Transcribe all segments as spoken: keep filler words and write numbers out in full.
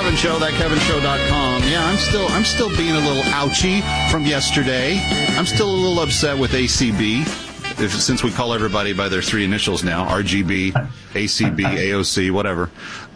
Kevin Show, that kevin show dot com. Yeah, I'm still I'm still being a little ouchy from yesterday. I'm still a little upset with A C B, if, since we call everybody by their three initials now, R G B, A C B, A O C, whatever.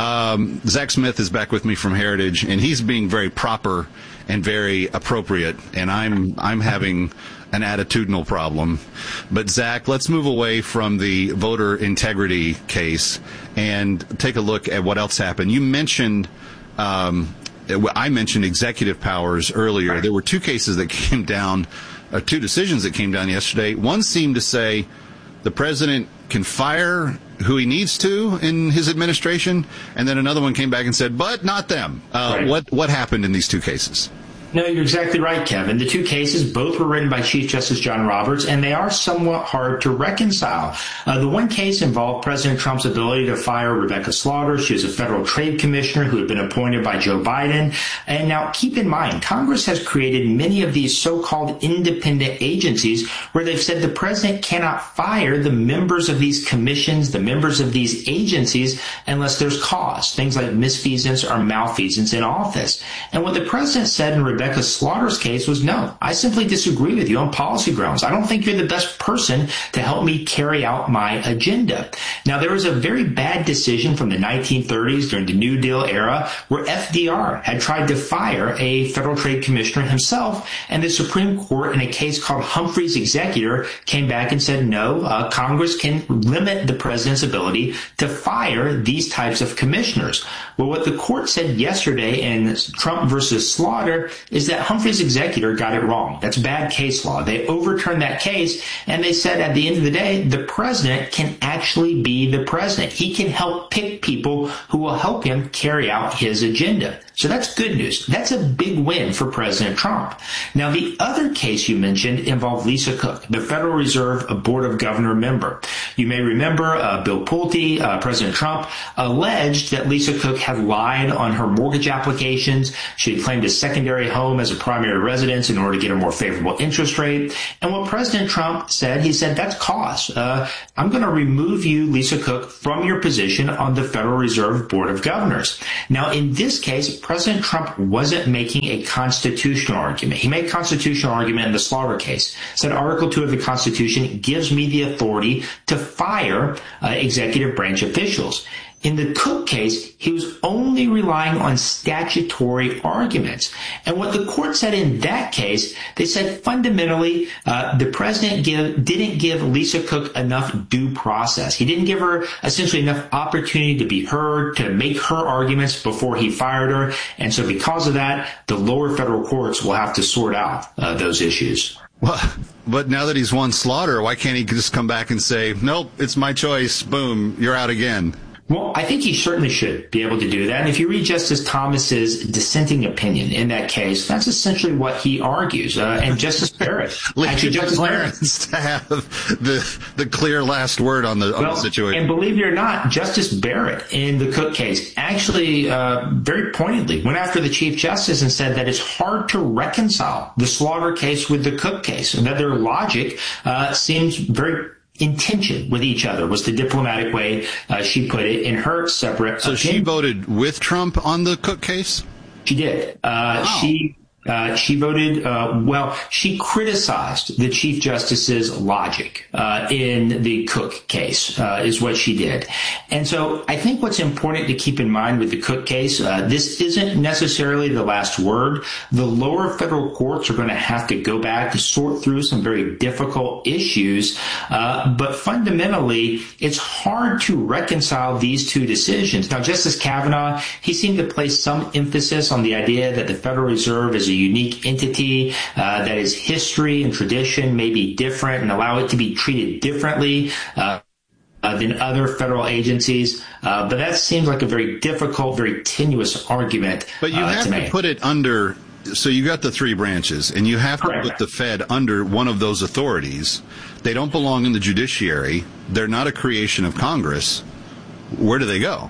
Um, Zach Smith is back with me from Heritage, and he's being very proper and very appropriate, and I'm I'm having an attitudinal problem. But Zach, let's move away from the voter integrity case and take a look at what else happened. You mentioned, um, I mentioned executive powers earlier. Right. There were two cases that came down, uh, two decisions that came down yesterday. One seemed to say the president can fire who he needs to in his administration, and then another one came back and said, but not them. Uh, right. What what happened in these two cases? No, you're exactly right, Kevin. The two cases, both were written by Chief Justice John Roberts, and they are somewhat hard to reconcile. Uh, the one case involved President Trump's ability to fire Rebecca Slaughter. She was a federal trade commissioner who had been appointed by Joe Biden. And now, keep in mind, Congress has created many of these so-called independent agencies where they've said the president cannot fire the members of these commissions, the members of these agencies, unless there's cause, things like misfeasance or malfeasance in office. And what the president said in Rebecca Slaughter's case was, no, I simply disagree with you on policy grounds. I don't think you're the best person to help me carry out my agenda. Now, there was a very bad decision from the nineteen thirties during the New Deal era where F D R had tried to fire a federal trade commissioner himself, and the Supreme Court in a case called Humphrey's Executor came back and said, no, uh, Congress can limit the president's ability to fire these types of commissioners. Well, what the court said yesterday in Trump versus Slaughter is that Humphrey's Executor got it wrong. That's bad case law. They overturned that case, and they said at the end of the day, the president can actually be the president. He can help pick people who will help him carry out his agenda. So that's good news. That's a big win for President Trump. Now, the other case you mentioned involved Lisa Cook, the Federal Reserve Board of Governor member. You may remember uh, Bill Pulte, uh, President Trump, alleged that Lisa Cook had lied on her mortgage applications. She had claimed a secondary home as a primary residence in order to get a more favorable interest rate. And what President Trump said, he said, that's cause. Uh, I'm going to remove you, Lisa Cook, from your position on the Federal Reserve Board of Governors. Now, in this case, President Trump wasn't making a constitutional argument. He made a constitutional argument in the Slaughter case. Said Article two of the Constitution gives me the authority to fire uh, executive branch officials. In the Cook case, he was only relying on statutory arguments. And what the court said in that case, they said fundamentally uh, the president give, didn't give Lisa Cook enough due process. He didn't give her essentially enough opportunity to be heard, to make her arguments before he fired her. And so because of that, the lower federal courts will have to sort out uh, those issues. Well, but now that he's won Slaughter, why can't he just come back and say, nope, it's my choice, boom, you're out again? Well, I think he certainly should be able to do that. And if you read Justice Thomas's dissenting opinion in that case, that's essentially what he argues. Uh, and Justice Barrett, actually, Justice Clarence to have the the clear last word on the, on well, the situation. And believe it or not, Justice Barrett in the Cook case actually uh, very pointedly went after the Chief Justice and said that it's hard to reconcile the Slaughter case with the Cook case, and that their logic uh, seems very in tension with each other, was the diplomatic way uh, she put it in her separate So opinion. She voted with Trump on the Cook case? She did. Uh, wow. She uh, she voted, uh, well, she criticized the Chief Justice's logic uh, in the Cook case, uh, is what she did. And so I think what's important to keep in mind with the Cook case, uh, this isn't necessarily the last word. The lower federal courts are going to have to go back to sort through some very difficult issues. Uh, but fundamentally, it's hard to reconcile these two decisions. Now, Justice Kavanaugh, he seemed to place some emphasis on the idea that the Federal Reserve is a unique entity, uh, that its history and tradition may be different and allow it to be treated differently uh, uh, than other federal agencies. Uh, but that seems like a very difficult, very tenuous argument. But you uh, have to, to make. put it under, so you got the three branches, and you have Correct. to put the Fed under one of those authorities. They don't belong in the judiciary. They're not a creation of Congress. Where do they go?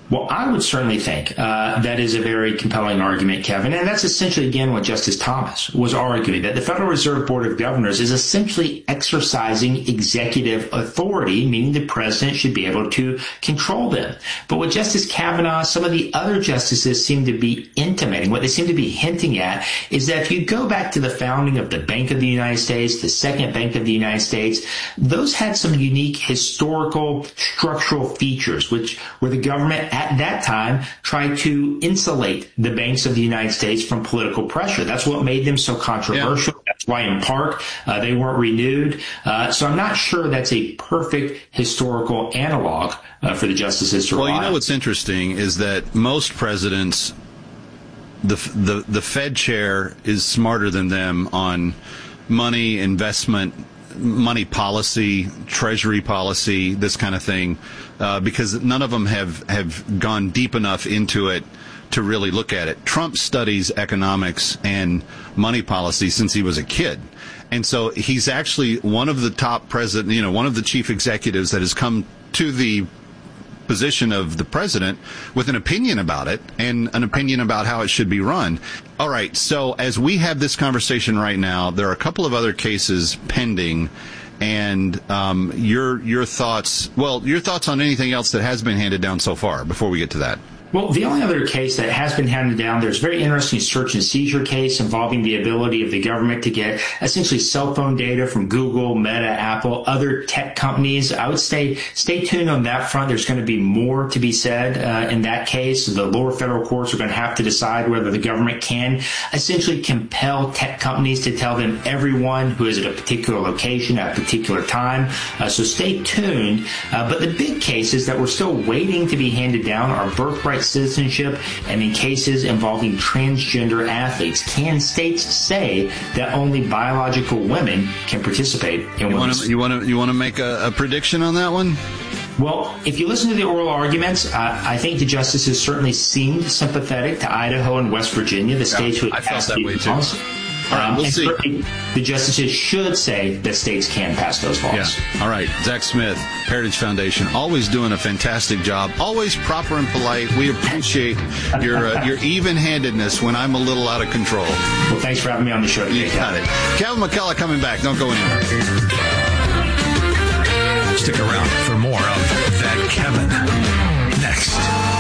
Well, I would certainly think uh, that is a very compelling argument, Kevin. And that's essentially, again, what Justice Thomas was arguing, that the Federal Reserve Board of Governors is essentially exercising executive authority, meaning the president should be able to control them. But what Justice Kavanaugh, some of the other justices seem to be intimating, what they seem to be hinting at, is that if you go back to the founding of the Bank of the United States, the Second Bank of the United States, those had some unique historical structural features, which where the government at that time tried to insulate the banks of the United States from political pressure. That's what made them so controversial. Yeah. That's why in part uh, they weren't renewed. Uh, so I'm not sure that's a perfect historical analog uh, for the justices to rely on. Well, you know what's interesting is that most presidents, the the the Fed chair is smarter than them on money, investment, money policy, treasury policy, this kind of thing, uh, because none of them have, have gone deep enough into it to really look at it. Trump studies economics and money policy since he was a kid. And so he's actually one of the top president, you know, one of the chief executives that has come to the position of the president with an opinion about it and an opinion about how it should be run. All right. So as we have this conversation right now, there are a couple of other cases pending, and um, your your thoughts. Well, your thoughts on anything else that has been handed down so far before we get to that. Well, the only other case that has been handed down, there's a very interesting search and seizure case involving the ability of the government to get essentially cell phone data from Google, Meta, Apple, other tech companies. I would stay stay tuned on that front. There's going to be more to be said uh, in that case. The lower federal courts are going to have to decide whether the government can essentially compel tech companies to tell them everyone who is at a particular location at a particular time. Uh, so stay tuned. Uh, but the big cases that we're still waiting to be handed down are birthright citizenship, and in cases involving transgender athletes. Can states say that only biological women can participate in you women's? Wanna, you want to you want to make a, a prediction on that one? Well, if you listen to the oral arguments, uh, I think the justices certainly seemed sympathetic to Idaho and West Virginia, the states who I felt that way too. Laws. All right, um, we'll and see. The justices should say that states can pass those laws. Yeah. All right. Zach Smith, Heritage Foundation, always doing a fantastic job. Always proper and polite. We appreciate your uh, your even-handedness when I'm a little out of control. Well, thanks for having me on the show today. You got it. Kevin McCullough coming back. Don't go anywhere. Stick around for more of That Kevin next.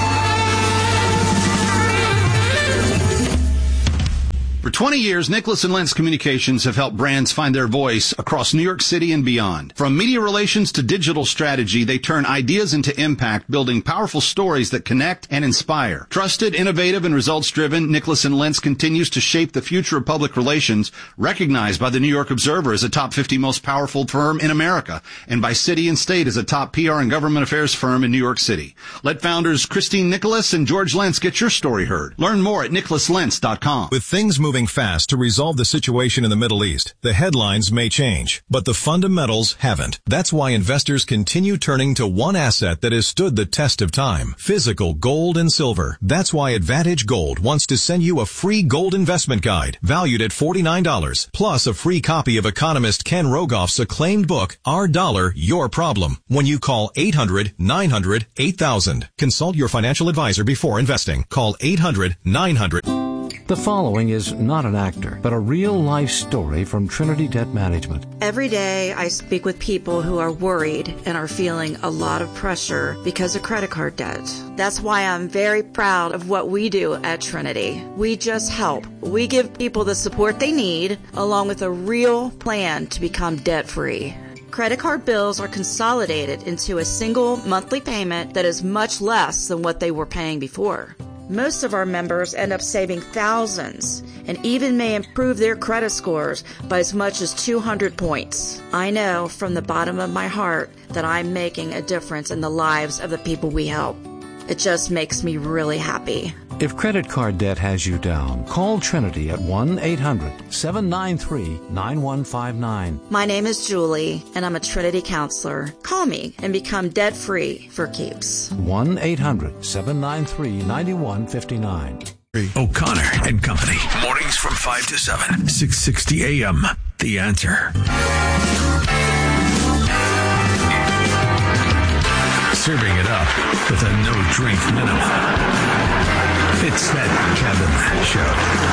For twenty years, Nicholas and Lentz Communications have helped brands find their voice across New York City and beyond. From media relations to digital strategy, they turn ideas into impact, building powerful stories that connect and inspire. Trusted, innovative, and results-driven, Nicholas and Lentz continues to shape the future of public relations, recognized by the New York Observer as a top fifty most powerful firm in America, and by City and State as a top P R and government affairs firm in New York City. Let founders Christine Nicholas and George Lentz get your story heard. Learn more at nicholas lentz dot com. With things moving fast to resolve the situation in the Middle East, the headlines may change, but the fundamentals haven't. That's why investors continue turning to one asset that has stood the test of time: physical gold and silver. That's why Advantage Gold wants to send you a free gold investment guide valued at forty-nine dollars, plus a free copy of economist Ken Rogoff's acclaimed book, Our Dollar, Your Problem, when you call eight hundred nine hundred eight thousand. Consult your financial advisor before investing. Call eight hundred nine hundred. The following is not an actor, but a real-life story from Trinity Debt Management. Every day I speak with people who are worried and are feeling a lot of pressure because of credit card debt. That's why I'm very proud of what we do at Trinity. We just help. We give people the support they need, along with a real plan to become debt-free. Credit card bills are consolidated into a single monthly payment that is much less than what they were paying before. Most of our members end up saving thousands and even may improve their credit scores by as much as two hundred points. I know from the bottom of my heart that I'm making a difference in the lives of the people we help. It just makes me really happy. If credit card debt has you down, call Trinity at one eight hundred seven nine three nine one five nine. My name is Julie, and I'm a Trinity counselor. Call me and become debt-free for keeps. one eight hundred seven nine three nine one five nine. O'Connor and Company. Mornings from five to seven. six sixty a.m. The Answer. serving it up with a no-drink minimum. It's that Kevin Show.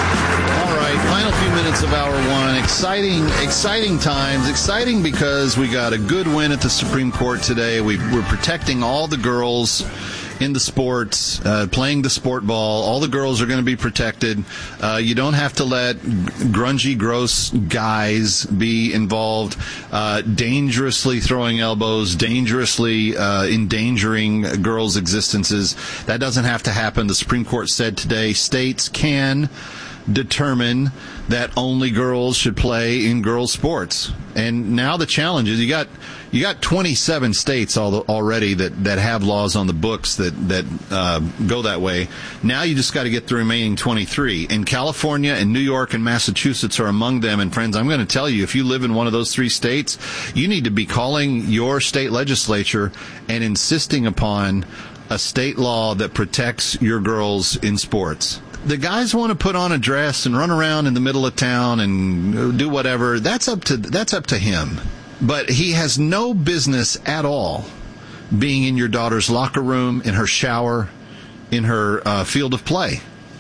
All right, final few minutes of hour one. Exciting, exciting times. Exciting because we got a good win at the Supreme Court today. We, we're protecting all the girls in the sports, uh, playing the sport ball. All the girls are going to be protected. Uh, you don't have to let grungy, gross guys be involved, uh, dangerously throwing elbows, dangerously uh, endangering girls' existences. That doesn't have to happen. The Supreme Court said today states can determine that only girls should play in girls' sports. And now the challenge is you got you got twenty-seven states all, already that, that have laws on the books that that uh, go that way. Now you just got to get the remaining twenty-three. And California and New York and Massachusetts are among them. And friends, I'm going to tell you, if you live in one of those three states, you need to be calling your state legislature and insisting upon a state law that protects your girls in sports. The guys want to put on a dress and run around in the middle of town and do whatever. That's up to that's up to him. But he has no business at all being in your daughter's locker room, in her shower, in her uh, field of play.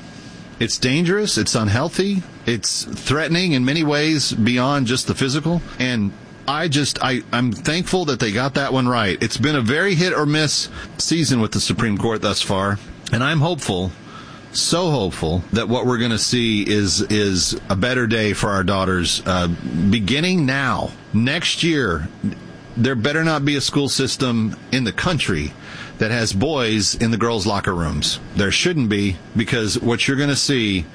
It's dangerous. It's unhealthy. It's threatening in many ways beyond just the physical. And I just, I, I'm thankful that they got that one right. It's been a very hit or miss season with the Supreme Court thus far. And I'm hopeful, so hopeful, that what we're going to see is is a better day for our daughters uh, beginning now. Next year, there better not be a school system in the country that has boys in the girls' locker rooms. There shouldn't be, because what you're going to see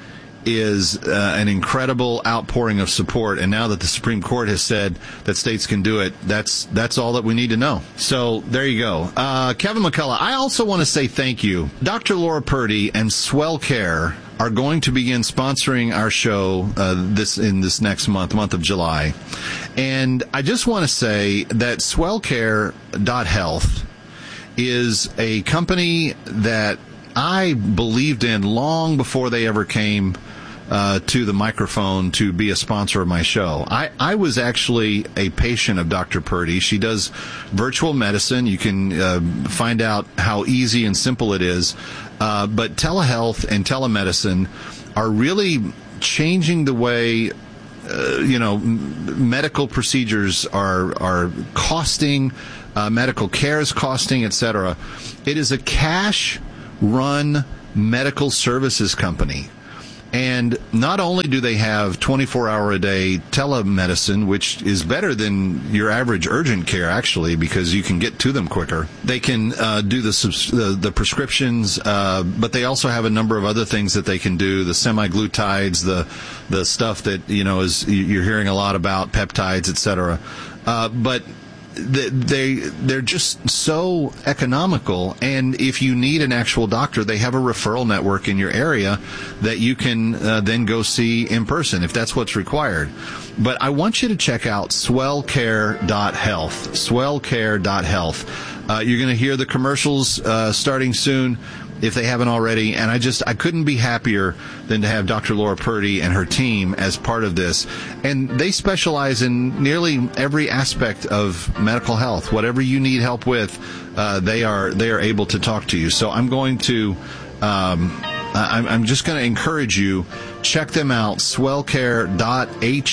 is uh, an incredible outpouring of support. And now that the Supreme Court has said that states can do it, that's that's all that we need to know. So there you go. Uh, Kevin McCullough, I also want to say thank you. Doctor Laura Purdy and Swell Care are going to begin sponsoring our show uh, this in this next month, month of July. And I just want to say that swell care dot health is a company that I believed in long before they ever came uh, to the microphone to be a sponsor of my show. I, I was actually a patient of Doctor Purdy. She does virtual medicine. You can uh, find out how easy and simple it is. Uh, but telehealth and telemedicine are really changing the way Uh, you know, m- medical procedures are are costing, uh, medical care is costing, et cetera. It is a cash-run medical services company. And not only do they have twenty-four hour a day telemedicine, which is better than your average urgent care, actually, because you can get to them quicker. They can uh, do the, subs- the the prescriptions, uh, but they also have a number of other things that they can do. The semi-glutides, the the stuff that, you know, is you're hearing a lot about, peptides, et cetera. Uh, but they they're just so economical, and if you need an actual doctor, they have a referral network in your area that you can uh, then go see in person if that's what's required. But I want you to check out swell care dot health. swell care dot health. Uh, you're going to hear the commercials uh, starting soon, if they haven't already, and I just I couldn't be happier than to have Doctor Laura Purdy and her team as part of this. And they specialize in nearly every aspect of medical health. Whatever you need help with, uh, they are they are able to talk to you. So I'm going to um, I'm, I'm just going to encourage you, check them out. swell care dot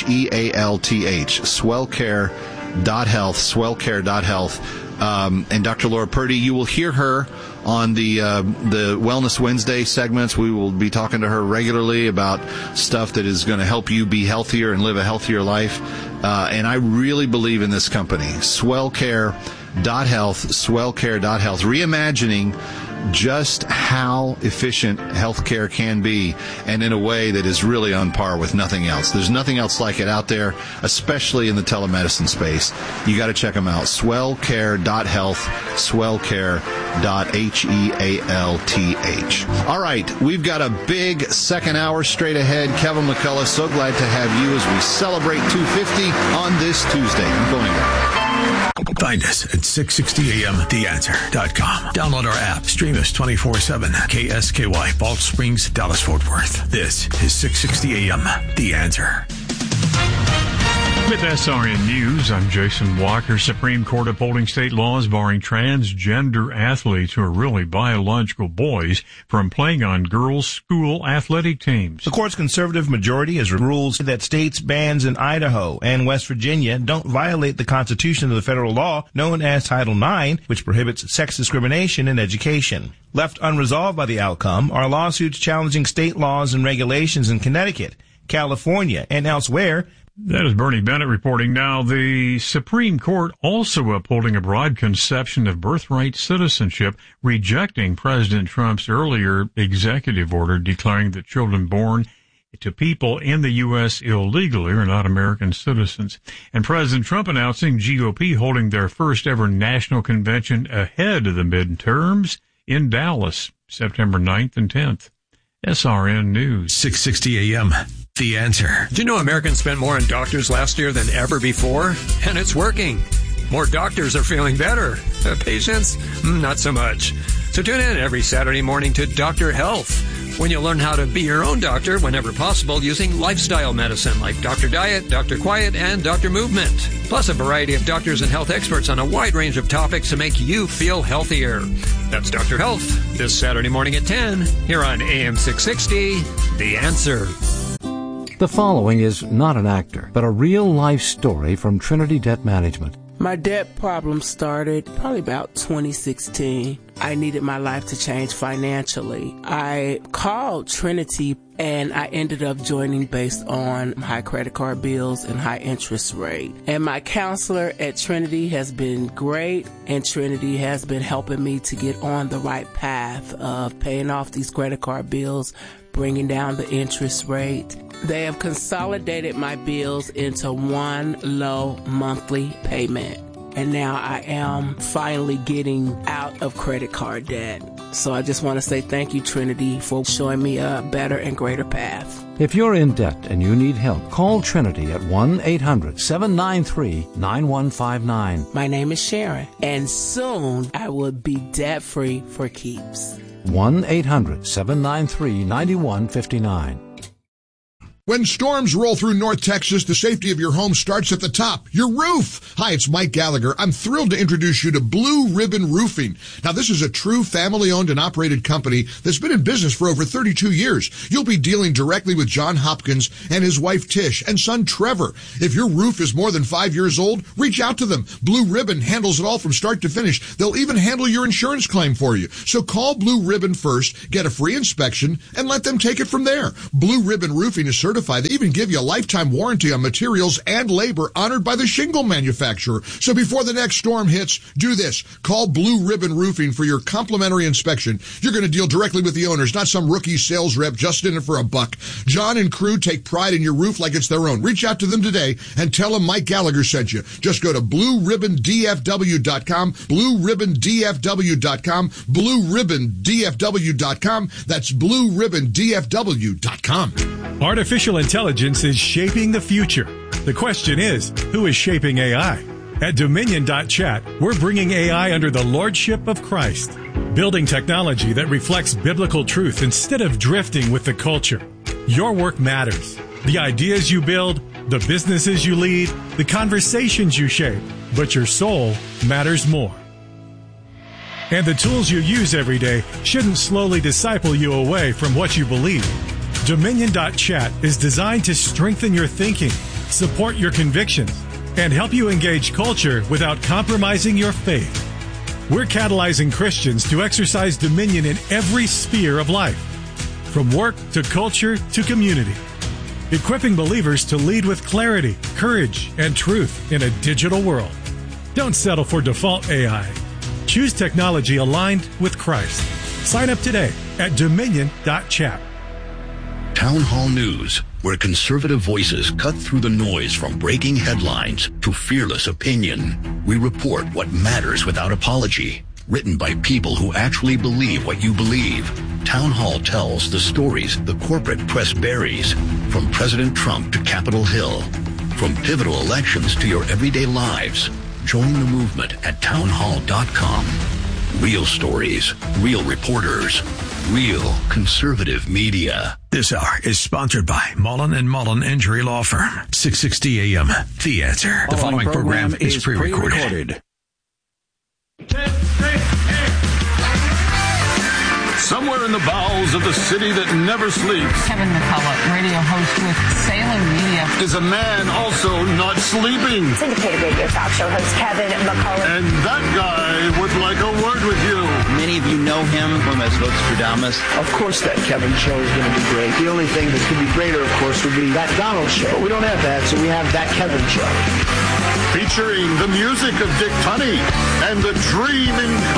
health. swell care dot health. swell care dot health. Um, and Doctor Laura Purdy, you will hear her on the uh, the Wellness Wednesday segments. We will be talking to her regularly about stuff that is going to help you be healthier and live a healthier life. Uh, and I really believe in this company, swell care dot health, swell care dot health, reimagining just how efficient healthcare can be, and in a way that is really on par with nothing else. There's nothing else like it out there, especially in the telemedicine space. You got to check them out. swell care dot health, swell care dot health. All right, we've got a big second hour straight ahead. Kevin McCullough, so glad to have you as we celebrate two fifty on this Tuesday. I'm going there. Find us at six sixty A M the answer dot com. Download our app. Stream us twenty-four seven. K S K Y, Balch Springs, Dallas, Fort Worth. This is six sixty A M The Answer. With S R N News, I'm Jason Walker. Supreme Court upholding state laws barring transgender athletes who are really biological boys from playing on girls' school athletic teams. The court's conservative majority has rules that states' bans in Idaho and West Virginia don't violate the Constitution of the federal law known as Title nine, which prohibits sex discrimination in education. Left unresolved by the outcome are lawsuits challenging state laws and regulations in Connecticut, California, and elsewhere. That is Bernie Bennett reporting. Now, the Supreme Court also upholding a broad conception of birthright citizenship, rejecting President Trump's earlier executive order declaring that children born to people in the U S illegally are not American citizens. And President Trump announcing G O P holding their first ever national convention ahead of the midterms in Dallas, September ninth and tenth. S R N News. six sixty A M. The Answer. Did you know Americans spent more on doctors last year than ever before? And it's working. More doctors are feeling better. Uh, patients? Not so much. So tune in every Saturday morning to Doctor Health, when you'll learn how to be your own doctor whenever possible using lifestyle medicine like Doctor Diet, Doctor Quiet, and Doctor Movement. Plus a variety of doctors and health experts on a wide range of topics to make you feel healthier. That's Doctor Health, this Saturday morning at ten, here on A M six sixty, The Answer. The following is not an actor, but a real-life story from Trinity Debt Management. My debt problem started probably about twenty sixteen. I needed my life to change financially. I called Trinity and I ended up joining based on high credit card bills and high interest rate. And my counselor at Trinity has been great, and Trinity has been helping me to get on the right path of paying off these credit card bills, bringing down the interest rate. They have consolidated my bills into one low monthly payment. And now I am finally getting out of credit card debt. So I just want to say thank you, Trinity, for showing me a better and greater path. If you're in debt and you need help, call Trinity at one eight hundred seven nine three nine one five nine. My name is Sharon, and soon I will be debt-free for keeps. one eight hundred seven nine three nine one five nine. When storms roll through North Texas, the safety of your home starts at the top, your roof. Hi, it's Mike Gallagher. I'm thrilled to introduce you to Blue Ribbon Roofing. Now, this is a true family-owned and operated company that's been in business for over thirty-two years. You'll be dealing directly with John Hopkins and his wife Tish and son Trevor. If your roof is more than five years old, reach out to them. Blue Ribbon handles it all from start to finish. They'll even handle your insurance claim for you. So call Blue Ribbon first, get a free inspection, and let them take it from there. Blue Ribbon Roofing is certified. They even give you a lifetime warranty on materials and labor honored by the shingle manufacturer. So before the next storm hits, do this. Call Blue Ribbon Roofing for your complimentary inspection. You're going to deal directly with the owners, not some rookie sales rep just in it for a buck. John and crew take pride in your roof like it's their own. Reach out to them today and tell them Mike Gallagher sent you. Just go to blue ribbon d f w dot com, blue ribbon d f w dot com, blue ribbon d f w dot com. That's blue ribbon d f w dot com. Artificial intelligence is shaping the future. The question is, who is shaping A I? At Dominion dot chat, we're bringing A I under the lordship of Christ, building technology that reflects biblical truth instead of drifting with the culture. Your work matters. The ideas you build, the businesses you lead, the conversations you shape, but your soul matters more. And the tools you use every day shouldn't slowly disciple you away from what you believe. Dominion dot chat is designed to strengthen your thinking, support your convictions, and help you engage culture without compromising your faith. We're catalyzing Christians to exercise dominion in every sphere of life, from work to culture to community, equipping believers to lead with clarity, courage, and truth in a digital world. Don't settle for default A I. Choose technology aligned with Christ. Sign up today at Dominion dot chat. Town Hall News, where conservative voices cut through the noise from breaking headlines to fearless opinion. We report what matters without apology. Written by people who actually believe what you believe. Town Hall tells the stories the corporate press buries, from President Trump to Capitol Hill, from pivotal elections to your everyday lives. Join the movement at town hall dot com. Real stories, real reporters, real conservative media. This hour is sponsored by Mullen and Mullen Injury Law Firm. six sixty A M, The Answer. The following program, program is pre-recorded. Somewhere in the bowels of the city that never sleeps, Kevin McCullough, radio host with Salem Media, is a man also not sleeping. Syndicated radio talk show host Kevin McCullough. And that guy would like a word with you. Many of you know him from his Vostradamus. Of course that Kevin show is going to be great. The only thing that could be greater, of course, would be that Donald show. But we don't have that, so we have that Kevin show. Featuring the music of Dick Tunney and the dream in